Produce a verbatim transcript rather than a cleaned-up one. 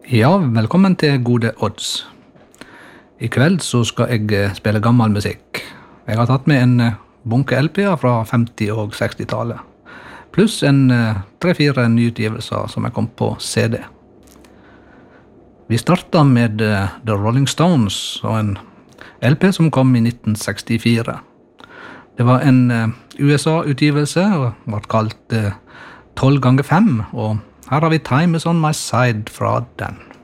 Ja, velkommen til Gode Odds. I kveld så skal jeg eh, spille gammel musikk. Jeg har tatt med en eh, bunke L P-er fra femti- og seksti-tallet, pluss en eh, tre-fire nyutgivelser som er kommet på C D. Vi startet med eh, The Rolling Stones og en L P som kom i nitten sekstifire. Det var en eh, U S A-utgivelse og var kalt eh, tolv ganger fem, og her har vi Time is on my side fra den.